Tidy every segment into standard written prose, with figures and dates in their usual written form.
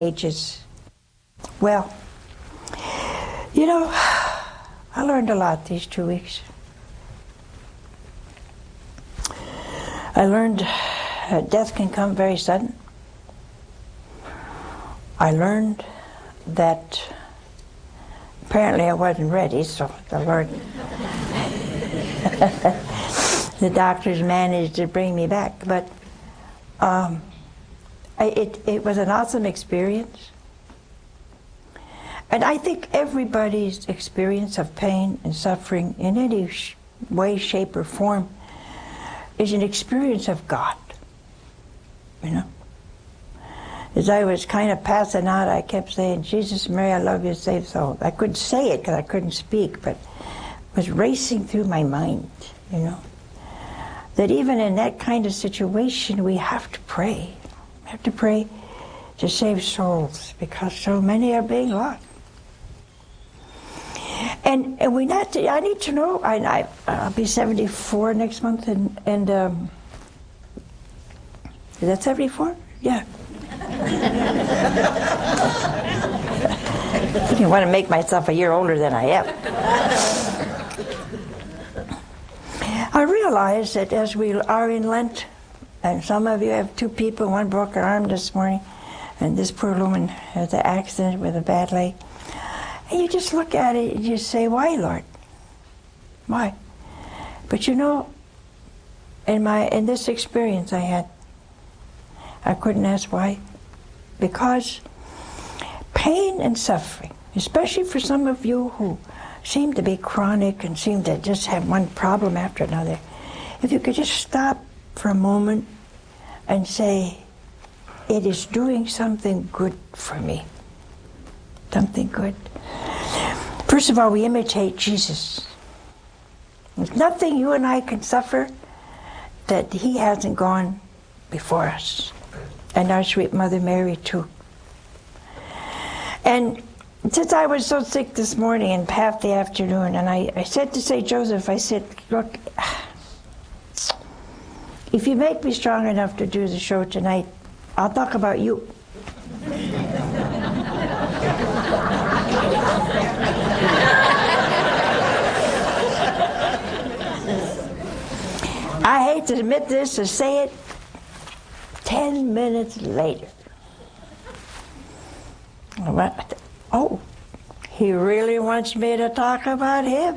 ages. Well, I learned a lot these 2 weeks. I learned death can come very sudden. I learned that apparently I wasn't ready, so the Lord, the doctors managed to bring me back. But it was an awesome experience. And I think everybody's experience of pain and suffering in any way, shape, or form is an experience of God, As I was kind of passing out, I kept saying, Jesus, Mary, I love you, save soul. I couldn't say it because I couldn't speak, but it was racing through my mind, That even in that kind of situation, we have to pray. We have to pray to save souls because so many are being lost. And I need to know, I'll be 74 next month, and is that 74? Yeah. I didn't want to make myself a year older than I am. I realize that as we are in Lent, and some of you have 2 people, one broke her arm this morning, and this poor woman has an accident with a bad leg. And you just look at it and you say, why, Lord? Why? But in this experience I had, I couldn't ask why. Because pain and suffering, especially for some of you who seem to be chronic and seem to just have one problem after another, if you could just stop for a moment and say, it is doing something good for me. Something good. First of all, we imitate Jesus. There's nothing you and I can suffer that he hasn't gone before us. And our sweet Mother Mary, too. And since I was so sick this morning and half the afternoon, and I said to St. Joseph, I said, look, if you make me strong enough to do the show tonight, I'll talk about you. I hate to admit this or say it, 10 minutes later. Oh, he really wants me to talk about him?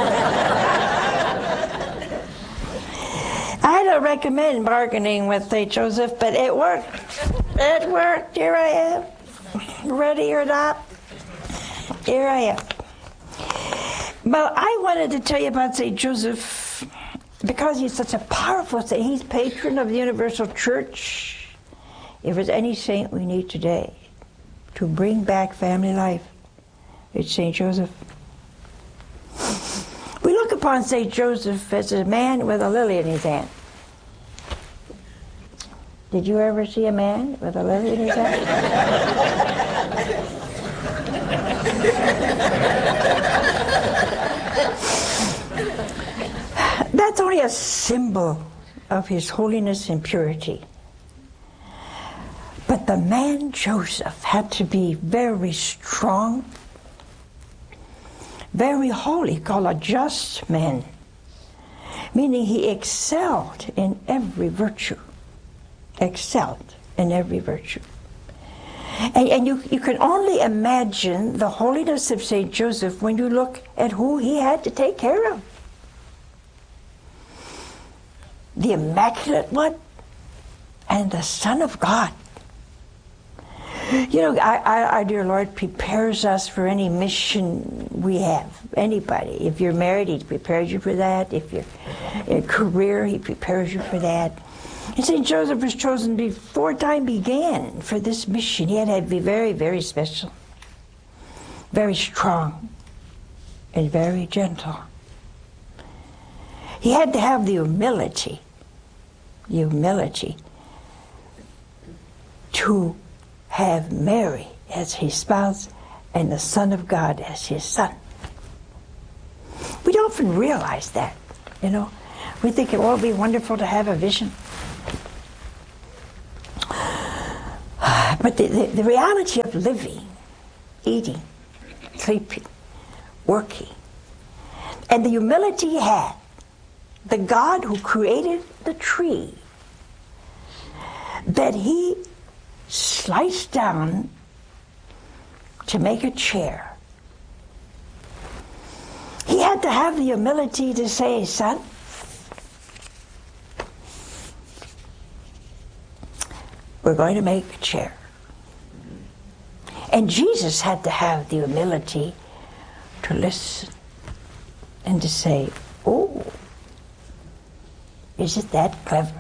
I don't recommend bargaining with St. Joseph, but it worked. It worked. Here I am. Ready or not, here I am. Well, I wanted to tell you about St. Joseph because he's such a powerful saint. He's patron of the Universal Church. If there's any saint we need today to bring back family life, it's St. Joseph. We look upon St. Joseph as a man with a lily in his hand. Did you ever see a man with a lily in his hand? That's only a symbol of his holiness and purity. But the man Joseph had to be very strong, very holy, called a just man, meaning he excelled in every virtue. Excelled in every virtue. And you can only imagine the holiness of St. Joseph when you look at who he had to take care of. The Immaculate One and the Son of God. Our dear Lord prepares us for any mission we have. Anybody. If you're married, he prepares you for that. If you're in a career, he prepares you for that. And St. Joseph was chosen before time began for this mission. He had to be very, very special, very strong, and very gentle. He had to have the humility to have Mary as his spouse and the Son of God as his son. We don't often realize that, We think it would be wonderful to have a vision. But the reality of living, eating, sleeping, working, and the humility he had, the God who created the tree, that he sliced down to make a chair. He had to have the humility to say, son, we're going to make a chair. And Jesus had to have the humility to listen and to say, oh, is it that clever?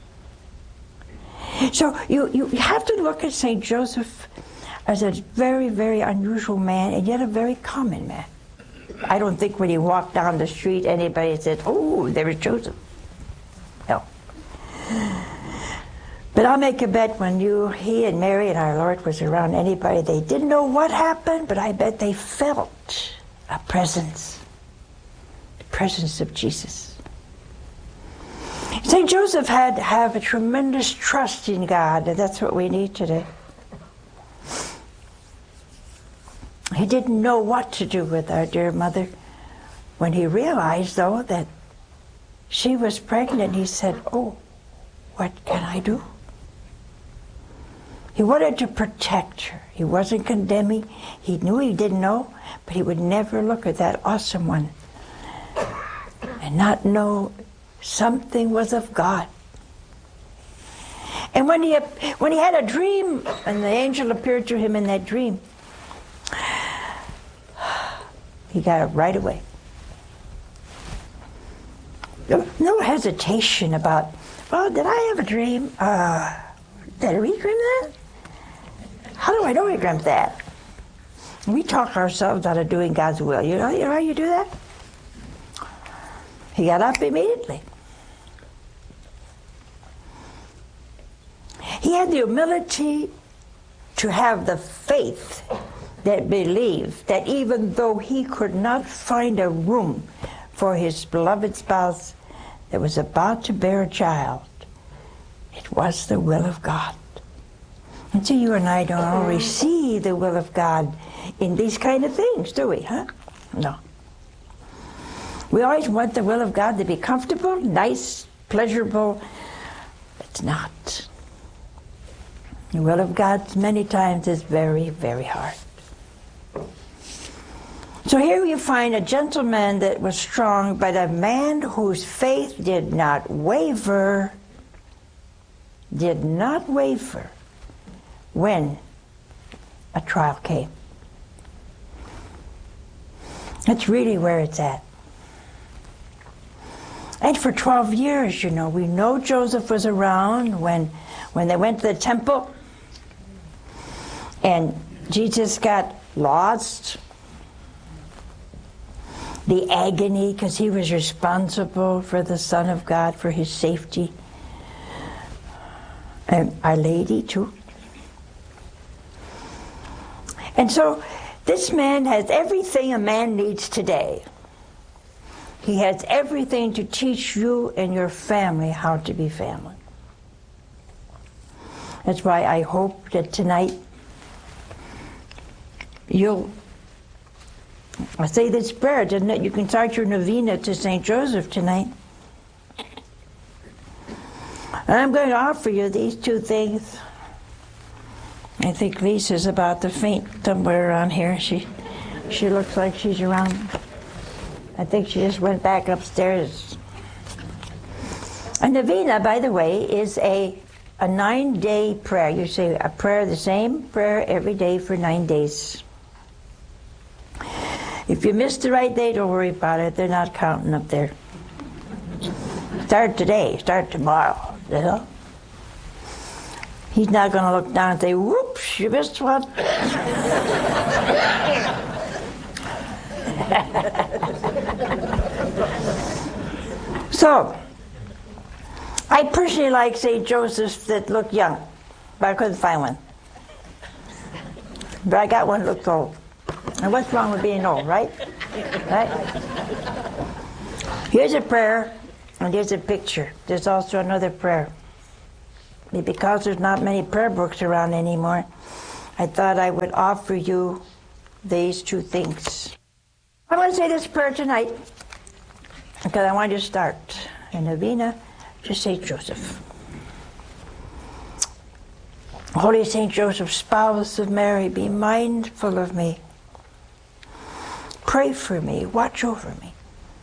So you have to look at St. Joseph as a very, very unusual man, and yet a very common man. I don't think when he walked down the street anybody said, oh, there's Joseph. No. But I'll make a bet when he and Mary and our Lord was around anybody, they didn't know what happened, but I bet they felt a presence. The presence of Jesus. St. Joseph had to have a tremendous trust in God, and that's what we need today. He didn't know what to do with our dear mother. When he realized, though, that she was pregnant, he said, oh, what can I do? He wanted to protect her. He wasn't condemning. He knew he didn't know, but he would never look at that awesome one and not know something was of God. And when he had a dream, and the angel appeared to him in that dream, he got it right away. No hesitation about, well, did I have a dream? Did I dream that? How do I know I dreamt that? We talk ourselves out of doing God's will. You know how you do that? He got up immediately. He had the humility to have the faith that believed that even though he could not find a room for his beloved spouse that was about to bear a child, it was the will of God. And so you and I don't always see the will of God in these kind of things, do we, huh? No. We always want the will of God to be comfortable, nice, pleasurable. It's not. The will of God many times is very, very hard. So here you find a gentleman that was strong, but a man whose faith did not waver when a trial came. That's really where it's at. And for 12 years, we know Joseph was around when they went to the temple and Jesus got lost. The agony, because he was responsible for the Son of God, for his safety. And Our Lady, too. And so, this man has everything a man needs today. He has everything to teach you and your family how to be family. That's why I hope that tonight I say this prayer, doesn't it? You can start your novena to St. Joseph tonight. And I'm going to offer you these two things. I think Lisa's about to faint somewhere around here. She looks like she's around. I think she just went back upstairs. A novena, by the way, is a 9-day prayer. You say a prayer, the same prayer every day for 9 days. If you miss the right day, don't worry about it. They're not counting up there. Start today, start tomorrow, He's not going to look down and say, whoops, you missed one. So, I personally like St. Joseph's that look young, but I couldn't find one. But I got one that looks old. And what's wrong with being old, right? Right? Here's a prayer, and here's a picture. There's also another prayer. because there's not many prayer books around anymore, I thought I would offer you these two things. I want to say this prayer tonight because I want to start a novena to St. Joseph. Holy St. Joseph, spouse of Mary, be mindful of me. Pray for me, watch over me.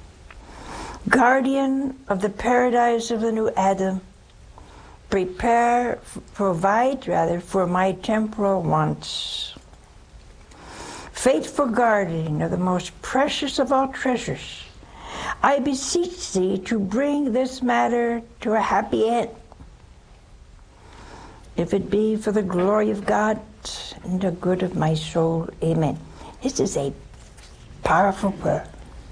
Guardian of the paradise of the new Adam, provide for my temporal wants. Faithful guardian of the most precious of all treasures, I beseech thee to bring this matter to a happy end, if it be for the glory of God and the good of my soul. Amen. This is a powerful prayer.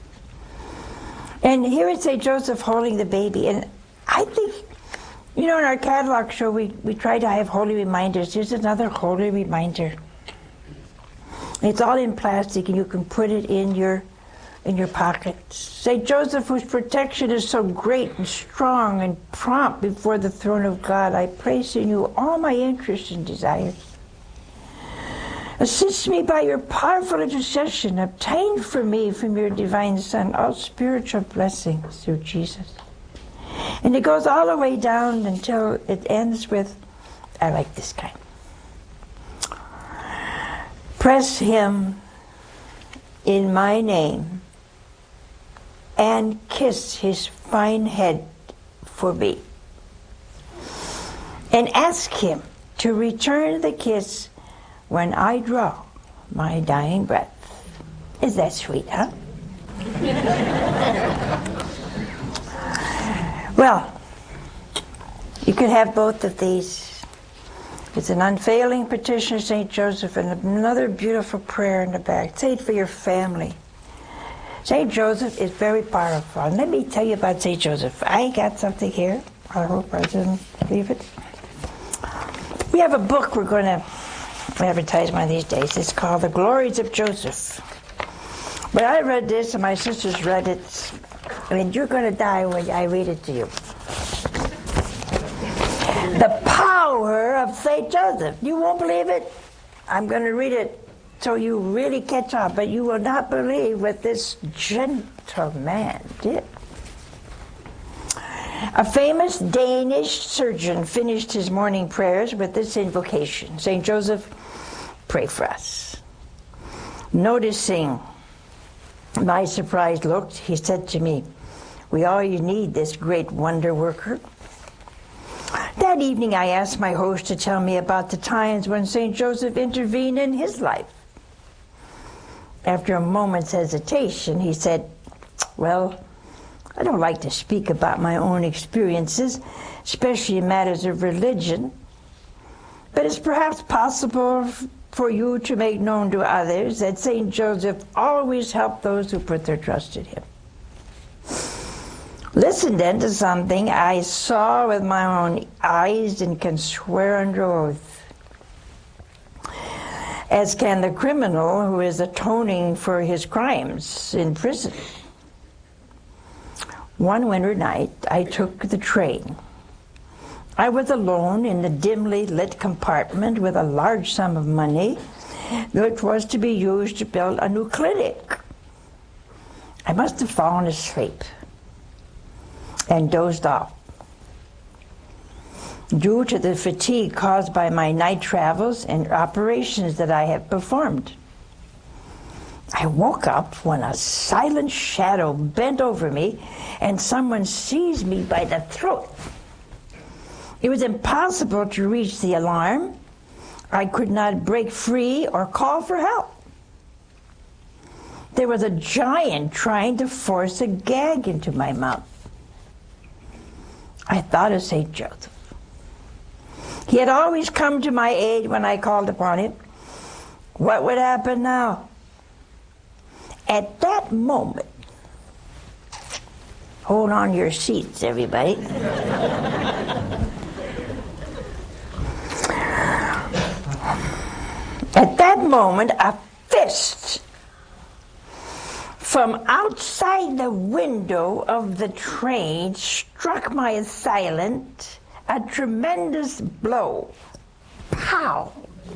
And here is St. Joseph holding the baby. And I think, in our catalog show, we try to have holy reminders. Here's another holy reminder. It's all in plastic, and you can put it in your pocket. St. Joseph, whose protection is so great and strong and prompt before the throne of God, I place in you all my interests and desires. Assist me by your powerful intercession. Obtain for me from your divine Son all spiritual blessings through Jesus. And it goes all the way down until it ends with, I like this kind. Press him in my name and kiss his fine head for me. And ask him to return the kiss when I draw my dying breath. Is that sweet, huh? Well, you could have both of these. It's an unfailing petition of St. Joseph and another beautiful prayer in the back. Say it for your family. St. Joseph is very powerful. And let me tell you about St. Joseph. I got something here. I hope I didn't leave it. We have a book we're going to advertise one of these days. It's called The Glories of Joseph. But I read this and my sisters read it. And you're going to die when I read it to you. The power of St. Joseph. You won't believe it. I'm going to read it so you really catch on. But you will not believe what this gentleman did. A famous Danish surgeon finished his morning prayers with this invocation. St. Joseph, pray for us. Noticing my surprised look, he said to me, we all need this great wonder worker. That evening I asked my host to tell me about the times when St. Joseph intervened in his life. After a moment's hesitation, he said, well, I don't like to speak about my own experiences, especially in matters of religion, but it's perhaps possible for you to make known to others that St. Joseph always helped those who put their trust in him. Listen then to something I saw with my own eyes and can swear under oath, as can the criminal who is atoning for his crimes in prison. One winter night, I took the train. I was alone in the dimly lit compartment with a large sum of money, which was to be used to build a new clinic. I must have fallen asleep and dozed off. Due to the fatigue caused by my night travels and operations that I have performed. I woke up when a silent shadow bent over me and someone seized me by the throat. It was impossible to reach the alarm. I could not break free or call for help. There was a giant trying to force a gag into my mouth. I thought of St. Joseph. He had always come to my aid when I called upon him. What would happen now? At that moment, hold on to your seats, everybody. At that moment, a fist from outside the window of the train struck my assailant a tremendous blow. Pow!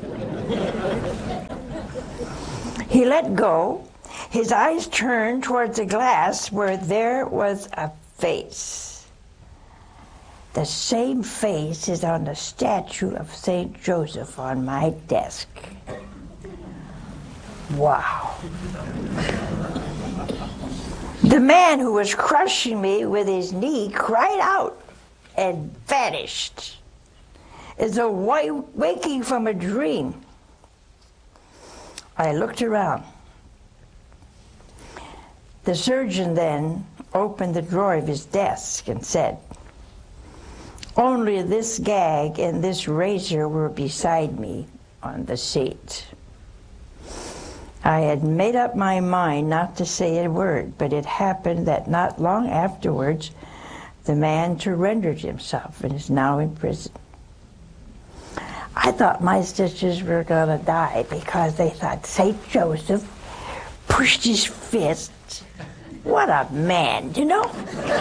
He let go. His eyes turned towards the glass where there was a face. The same face is on the statue of St. Joseph on my desk. Wow. The man who was crushing me with his knee cried out and vanished, as though waking from a dream. I looked around. The surgeon then opened the drawer of his desk and said, "Only this gag and this razor were beside me on the seat." I had made up my mind not to say a word, but it happened that not long afterwards, the man surrendered himself and is now in prison. I thought my stitches were going to die because they thought St. Joseph pushed his fist. What a man, you know?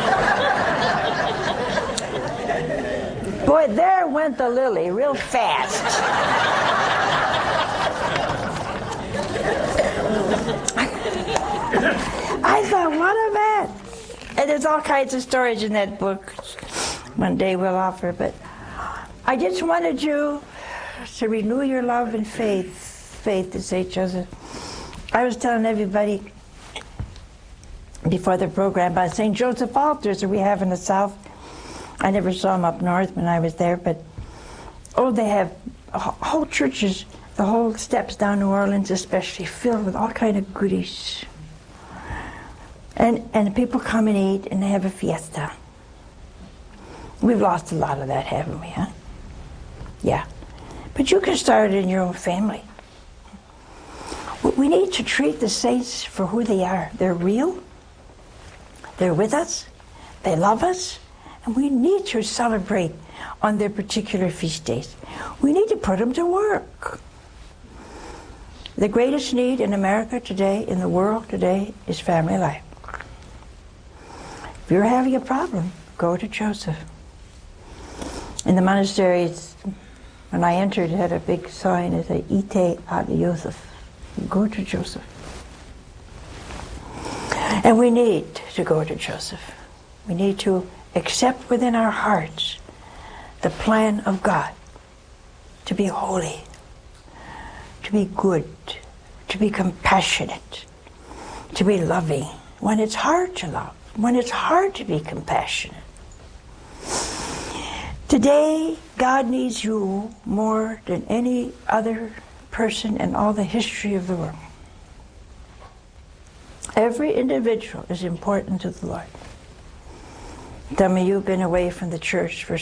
Boy, there went the lily real fast. I thought, what a man. And there's all kinds of stories in that book. One day we'll offer, but I just wanted you to renew your love and faith to St. Joseph. I was telling everybody before the program about St. Joseph altars that we have in the South. I never saw them up north when I was there, but oh, they have whole churches, the whole steps down New Orleans especially, filled with all kind of goodies. And people come and eat and they have a fiesta. We've lost a lot of that, haven't we, huh? Yeah. But you can start it in your own family. We need to treat the saints for who they are. They're real. They're with us. They love us. And we need to celebrate on their particular feast days. We need to put them to work. The greatest need in America today, in the world today, is family life. If you're having a problem, go to Joseph. In the monasteries, when I entered, it had a big sign that said, "Ite ad Joseph." Go to Joseph. And we need to go to Joseph. We need to accept within our hearts the plan of God to be holy, to be good, to be compassionate, to be loving, when it's hard to love, when it's hard to be compassionate. Today, God needs you more than any other person in all the history of the world. Every individual is important to the Lord. Some of you have been away from the church for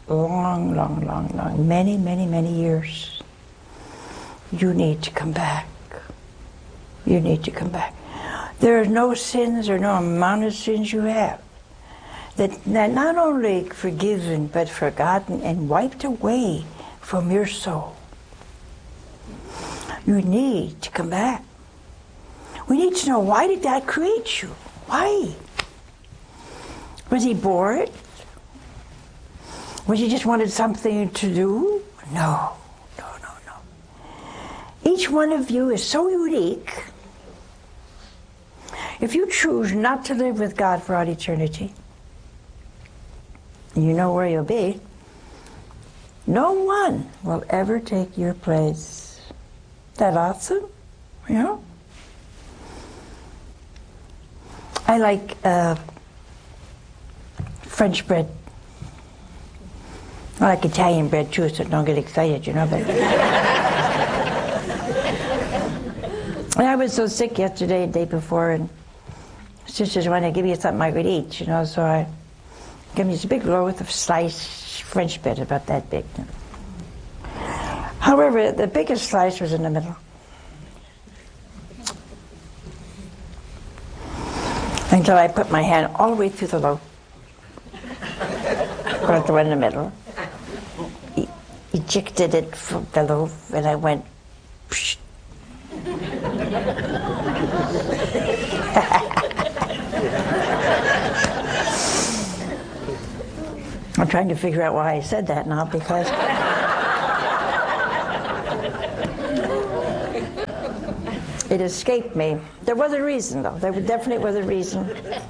many years. You need to come back. You need to come back. There are no sins or no amount of sins you have that not only forgiven but forgotten and wiped away from your soul. You need to come back. We need to know, why did God create you? Why? Was he bored? Was he just wanted something to do? No. Each one of you is so unique. If you choose not to live with God for all eternity, you know where you'll be. No one will ever take your place. That awesome? You know? I like French bread. I like Italian bread too, so don't get excited, you know. But and I was so sick yesterday and the day before, and sisters wanted to give me something I could eat, you know, so I gave me this big loaf of sliced French bread, about that big. However, the biggest slice was in the middle. Until I put my hand all the way through the loaf. Got the one in the middle. Ejected it from the loaf, and I went, psh. I'm trying to figure out why I said that now, because it escaped me. There was a reason, though. There definitely was a reason.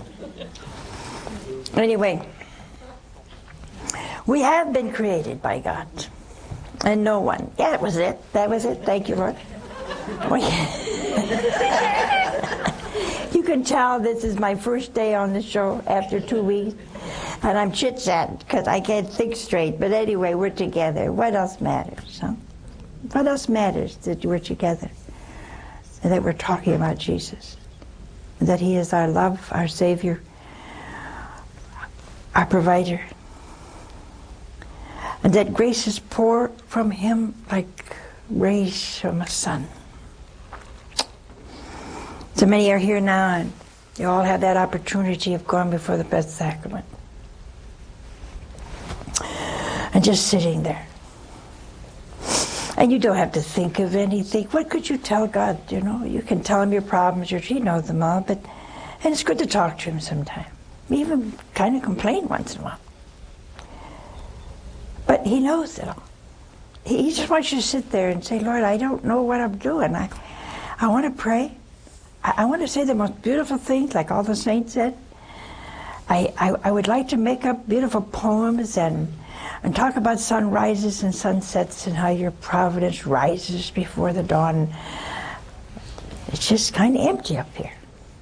Anyway, we have been created by God, and no one. Yeah, that was it. That was it. Thank you, Lord. You can tell this is my first day on the show after 2 weeks, and I'm chit-chatting because I can't think straight. But anyway, we're together. What else matters? Huh? What else matters that we're together? And that we're talking about Jesus. And that He is our love, our Savior, our provider. And that grace is poured from Him like rays from a sun. So many are here now, and you all have that opportunity of going before the Blessed Sacrament. And just sitting there. And you don't have to think of anything. What could you tell God? You know, you can tell Him your problems, He knows them all, and it's good to talk to Him sometime. Even kind of complain once in a while. But He knows it all. He just wants you to sit there and say, Lord, I don't know what I'm doing. I want to pray. I want to say the most beautiful things, like all the saints said. I would like to make up beautiful poems and talk about sunrises and sunsets and how your providence rises before the dawn. It's just kind of empty up here.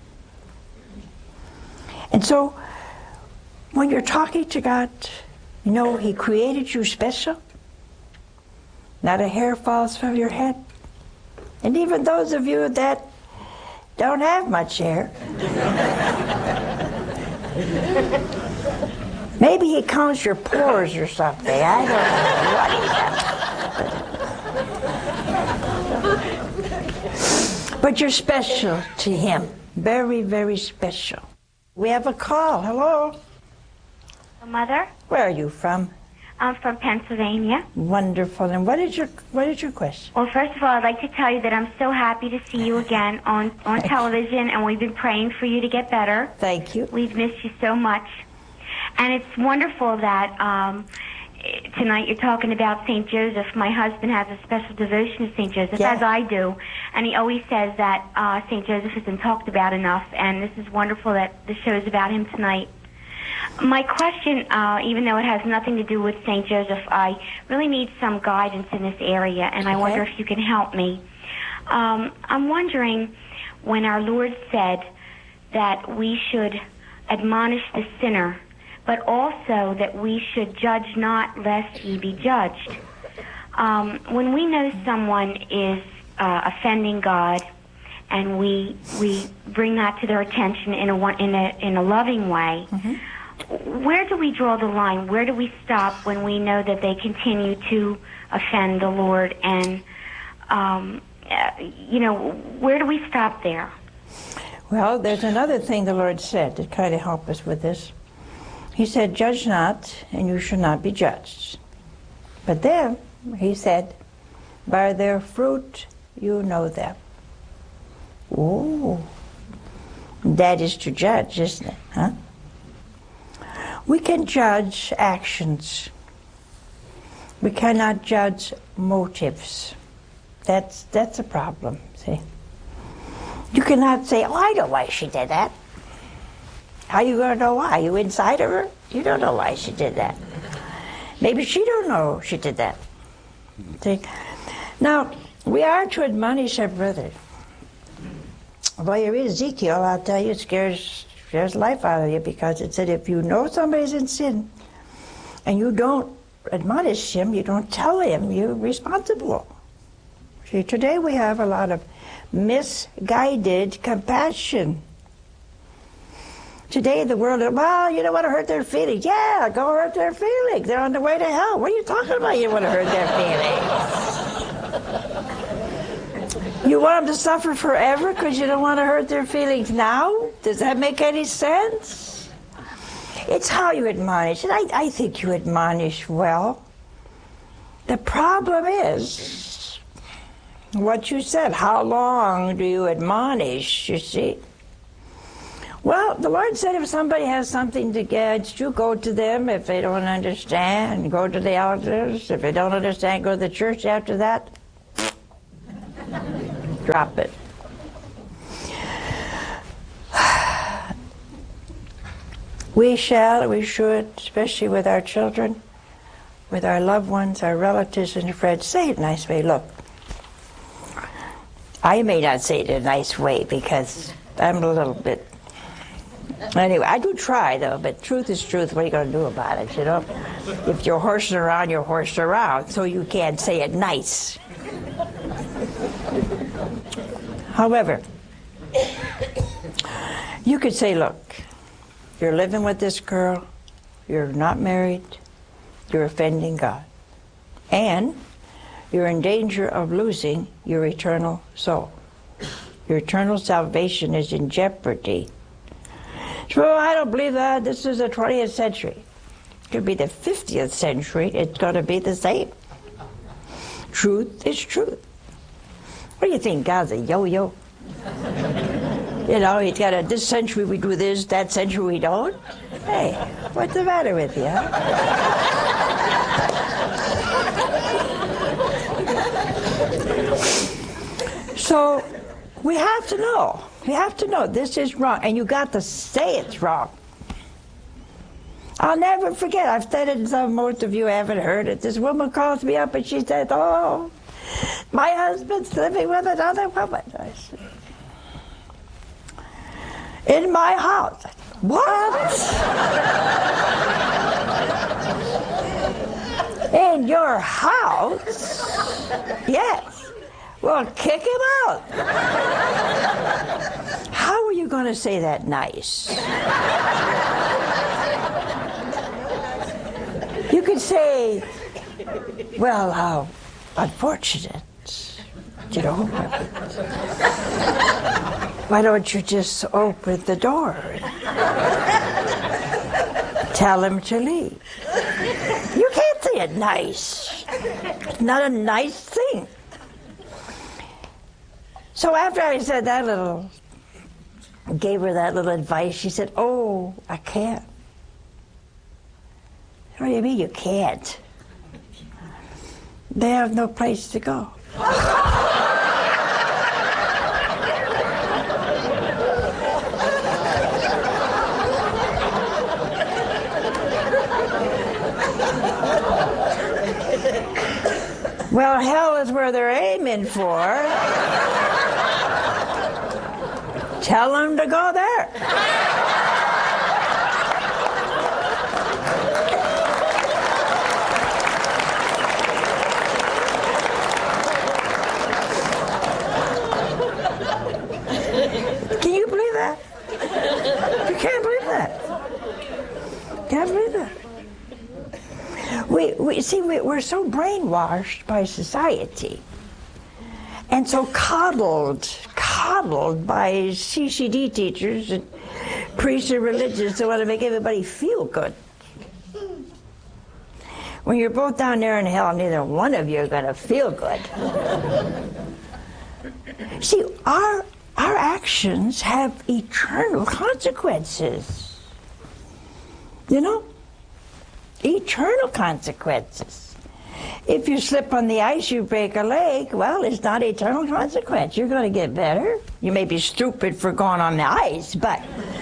And so, when you're talking to God, you know He created you special. Not a hair falls from your head. And even those of you that don't have much hair, maybe He counts your pores or something. I don't know what He does. But you're special to Him. Very, very special. We have a call. Hello. Mother? Where are you from? I'm from Pennsylvania. Wonderful. And what is your question? Well, first of all, I'd like to tell you that I'm so happy to see you again on television, and we've been praying for you to get better. Thank you. We've missed you so much. And it's wonderful that tonight you're talking about St. Joseph. My husband has a special devotion to St. Joseph, Yeah. as I do. And he always says that St. Joseph isn't talked about enough, and this is wonderful that the show's about him tonight. My question, even though it has nothing to do with St. Joseph, I really need some guidance in this area, and I wonder if you can help me. I'm wondering, when our Lord said that we should admonish the sinner, but also that we should judge not lest ye be judged. When we know someone is offending God, and we bring that to their attention in a loving way, where do we draw the line? Where do we stop when we know that they continue to offend the Lord? And where do we stop there? Well, there's another thing the Lord said that kind of helped us with this. He said, judge not, and you shall not be judged. But then, He said, by their fruit you know them. Ooh, that is to judge, isn't it? Huh? We can judge actions. We cannot judge motives. That's a problem, see? You cannot say, oh, I know why she did that. How are you going to know why? You inside of her? You don't know why she did that. Maybe she don't know she did that. See? Now, we are to admonish our brother. Well, you read Ezekiel, I'll tell you, it scares life out of you, because it said if you know somebody's in sin and you don't admonish him, you don't tell him, you're responsible. See, today we have a lot of misguided compassion. Today the world, well, you don't want to hurt their feelings. Yeah, go hurt their feelings. They're on the way to hell. What are you talking about? You don't want to hurt their feelings. You want them to suffer forever because you don't want to hurt their feelings now? Does that make any sense? It's how you admonish. And I think you admonish well. The problem is what you said. How long do you admonish, you see? Well, the Lord said if somebody has something against you, go to them. If they don't understand, go to the elders. If they don't understand, go to the church after that. Drop it. We should, especially with our children, with our loved ones, our relatives and friends, say it a nice way. Look, I may not say it in a nice way because I'm a little bit... Anyway, I do try, though, but truth is truth. What are you going to do about it, you know? If you're horsing around, you're horsing around, so you can't say it nice. However, you could say, look, you're living with this girl, you're not married, you're offending God, and you're in danger of losing your eternal soul. Your eternal salvation is in jeopardy. So I don't believe that. This is the 20th century. It could be the 50th century. It's going to be the same. Truth is truth. What do you think? God's a yo-yo? You know, he's got a, this century we do this, that century we don't. Hey, what's the matter with you? Huh? So we have to know. We have to know this is wrong, and you got to say it's wrong. I'll never forget. I've said it, and most of you haven't heard it. This woman calls me up and she said, "Oh, my husband's living with another woman." I said, "In my house." What? In your house? Yes. Well, kick him out. How are you going to say that nice? You could say, well, how unfortunate, you know. Why don't you just open the door and tell him to leave? You can't say it nice. It's not a nice thing. So after I said that gave her that little advice, she said, "Oh, I can't." What do you mean you can't? They have no place to go. Well, hell is where they're aiming for. Tell them to go there. Can you believe that? You can't believe that. Can't believe that. We're so brainwashed by society and so coddled by CCD teachers and priests and religions that want to make everybody feel good. When you're both down there in hell, neither one of you are going to feel good. See, our actions have eternal consequences. You know? Eternal consequences. If you slip on the ice, you break a leg, well, it's not eternal consequence. You're going to get better. You may be stupid for going on the ice, but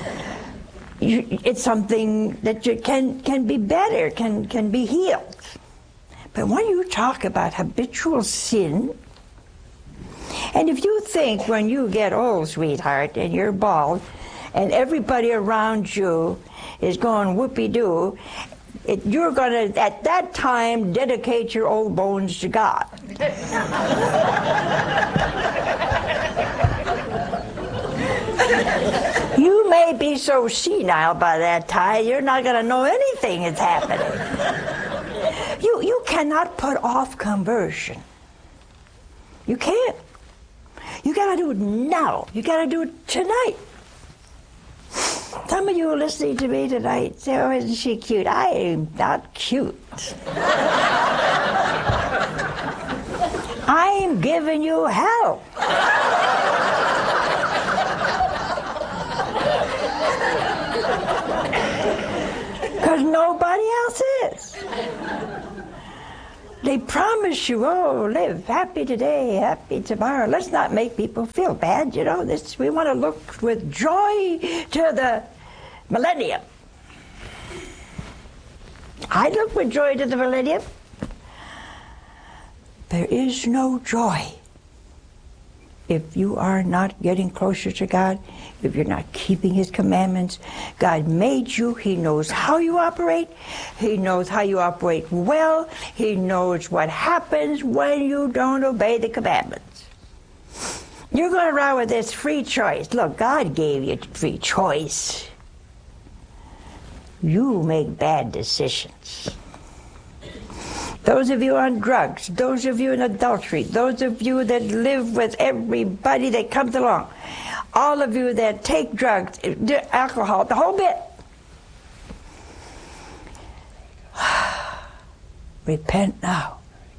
it's something that you can be better, can be healed. But when you talk about habitual sin, and if you think when you get old, sweetheart, and you're bald, and everybody around you is going whoopee-doo, you're going to, at that time, dedicate your old bones to God. You may be so senile by that time, you're not going to know anything is happening. You cannot put off conversion. You can't. You got to do it now. You got to do it tonight. Some of you listening to me tonight say, "Oh, isn't she cute?" I am not cute. I'm giving you hell. bless you. Oh, live happy today, happy tomorrow. Let's not make people feel bad. You know, we want to look with joy to the millennium. I look with joy to the millennium. There is no joy if you are not getting closer to God, if you're not keeping His commandments. God made you. He knows how you operate. He knows how you operate well. He knows what happens when you don't obey the commandments. You're going around with this free choice. Look, God gave you free choice. You make bad decisions. Those of you on drugs, those of you in adultery, those of you that live with everybody that comes along, all of you that take drugs, alcohol, the whole bit. Repent now.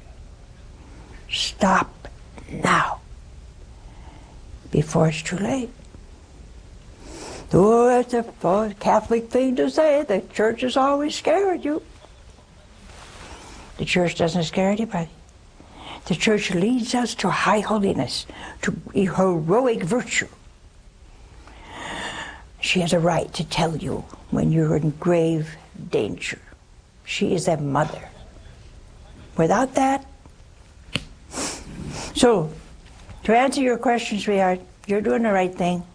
Stop now. Before it's too late. Oh, that's a Catholic thing to say. The church is always scared you. The church doesn't scare anybody. The church leads us to high holiness, to heroic virtue. She has a right to tell you when you're in grave danger. She is a mother. Without that, so to answer your question, sweetheart, you're doing the right thing.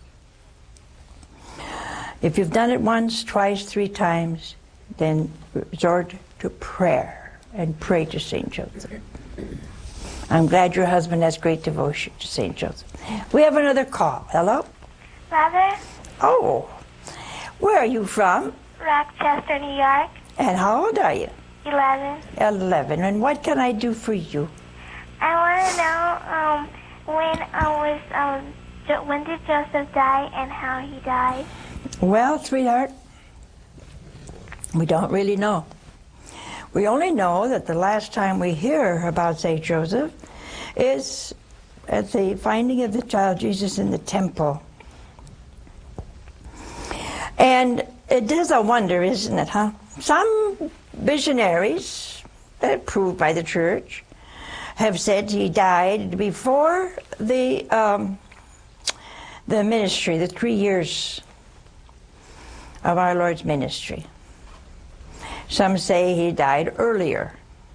If you've done it once, twice, 3 times, then resort to prayer. And pray to St. Joseph. I'm glad your husband has great devotion to St. Joseph. We have another call. Hello? Mother? Oh. Where are you from? Rochester, New York. And how old are you? 11. 11. And what can I do for you? I want to know when did Joseph die and how he died? Well, sweetheart, we don't really know. We only know that the last time we hear about St. Joseph is at the finding of the child Jesus in the temple. And it is a wonder, isn't it, huh? Some visionaries, proved by the church, have said he died before the ministry, the 3 years of our Lord's ministry. Some say he died earlier.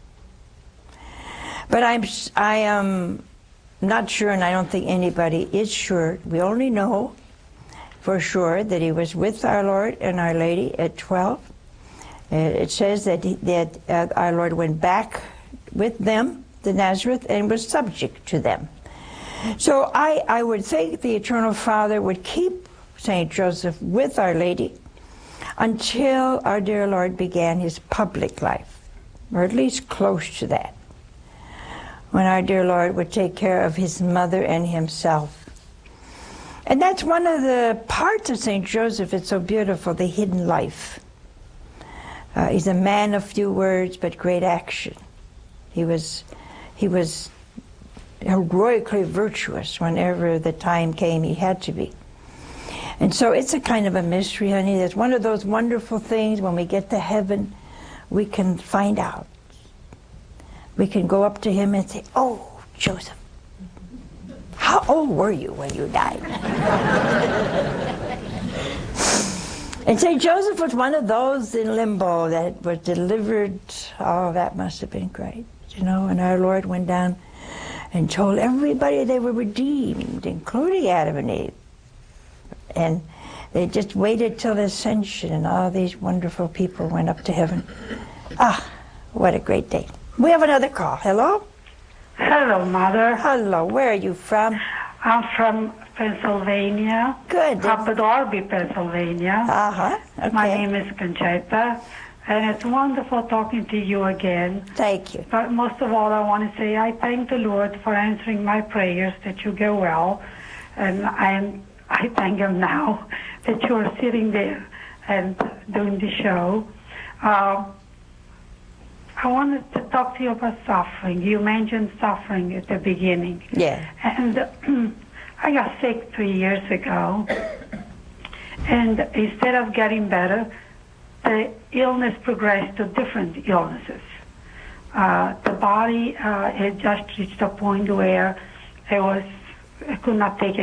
But I am not sure, and I don't think anybody is sure. We only know for sure that he was with our Lord and Our Lady at 12. It says that our Lord went back with them to Nazareth and was subject to them. So I would think the Eternal Father would keep St. Joseph with Our Lady until our dear Lord began his public life, or at least close to that, when our dear Lord would take care of his mother and himself. And that's one of the parts of St. Joseph that's so beautiful, the hidden life. He's a man of few words but great action. He was heroically virtuous whenever the time came he had to be. And so it's a kind of a mystery, honey. That's one of those wonderful things when we get to heaven, we can find out. We can go up to him and say, "Oh, Joseph, how old were you when you died?" And St. Joseph was one of those in limbo that was delivered. Oh, that must have been great, you know. And our Lord went down and told everybody they were redeemed, including Adam and Eve. And they just waited till the ascension, and all these wonderful people went up to heaven. Ah, what a great day. We have another call. Hello? Hello, Mother. Hello. Where are you from? I'm from Pennsylvania. Good. Papa Darby, Pennsylvania. Uh-huh. Okay. My name is Conchita, and it's wonderful talking to you again. Thank you. But most of all, I want to say I thank the Lord for answering my prayers, that you get well, and I thank Him now that you are sitting there and doing the show. I wanted to talk to you about suffering. You mentioned suffering at the beginning. Yeah. And I got sick 3 years ago, and instead of getting better, the illness progressed to different illnesses. The body had just reached a point where I could not take